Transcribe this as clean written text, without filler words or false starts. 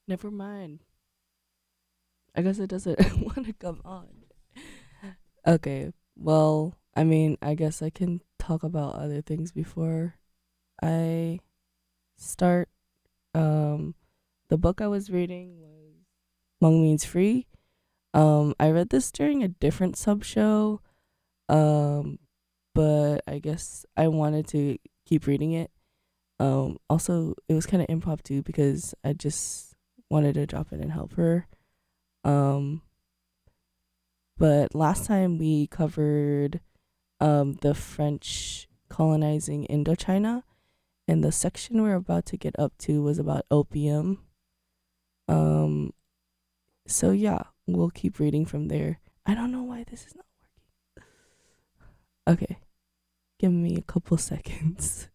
Never mind. I guess it doesn't want to come on. Okay. Well, I mean, I guess I can talk about other things before I start. Um, the book I was reading was Hmong Means Free. I read this during a different sub show. Um, but I guess I wanted to keep reading it. Also, it was kind of impromptu because I just wanted to drop in and help her. Um, but last time we covered the French colonizing Indochina, and the section we're about to get up to was about opium. Um, so yeah, we'll keep reading from there. I don't know why this is not working. Okay, give me a couple seconds.